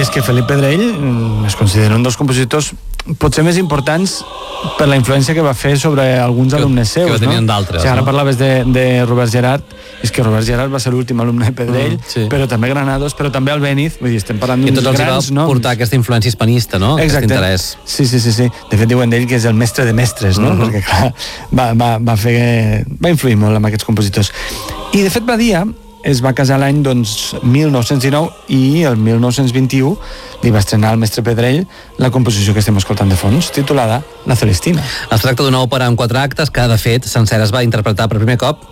és que Felip Pedrell es considera un dels compositors potser més importants per la influència que va fer sobre alguns alumnes seus, que tenien d'altres, ara parlaves de Robert Gerhard, és que Robert Gerhard va ser l'últim alumne de Pedrell, però també Granados, però també Albéniz, vull dir, estem parlant d'uns grans noms. I tots els va portar aquesta influència hispanista, no? Exacte. Aquest interès. Sí. De fet, diuen d'ell que és el mestre de mestres, no? Perquè, clar, va influir molt amb aquests compositors. I, de fet, Badia es va casar l'any 1919 i el 1921 li va estrenar al mestre Pedrell la composició que estem escoltant de fons, titulada La Celestina. Es tracta d'una òpera amb 4 actes que, de fet, sencera es va interpretar per primer cop.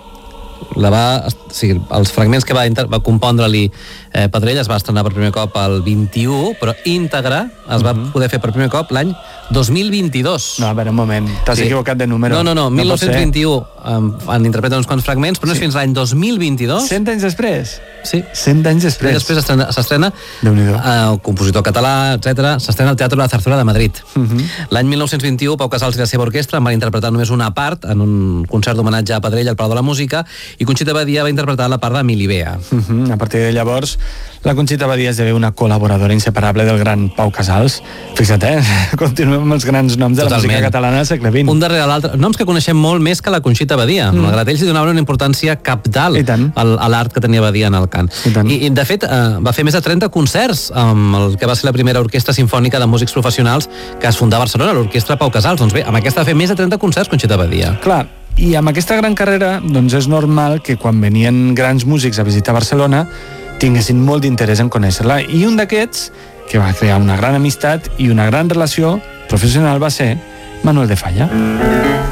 Els fragments que va compondre-li Pedrell es va estrenar per primer cop el 21, però íntegra es va poder fer per primer cop l'any 2022. No, a veure, un moment, t'has equivocat de número. No, 1921 han interpretat uns quants fragments, però no és fins l'any 2022. 100 anys després? Sí. 100 anys després. Després s'estrena el compositor català, etc. S'estrena al Teatre de la Zarzuela de Madrid. L'any 1921, Pau Casals i la seva orquestra en van interpretar només una part en un concert d'homenatge a Pedrell al Palau de la Música, i Conxita Badia va interpretar la part d'Emili Bea. A partir de llavors, la Conxita Badia esdevé una col·laboradora inseparable del gran Pau Casals. Fixa't, continuem amb els grans noms de la música catalana del segle XX. Un darrere l'altre. Noms que coneixem molt més que la Conxita Badia. Malgrat ells li donaven una importància cabdal a l'art que tenia Badia en el cant. I de fet, va fer més de 30 concerts amb el que va ser la primera orquestra simfònica de músics professionals que es fundà a Barcelona, l'orquestra Pau Casals. Doncs bé, amb aquesta va fer més de 30 concerts Conxita Badia. Clar, i amb aquesta gran carrera, doncs és normal que quan venien grans músics a visitar Barcelona tinguessin molt d'interès en conèixer-la. I un d'aquests, que va crear una gran amistat i una gran relació professional, va ser Manuel de Falla.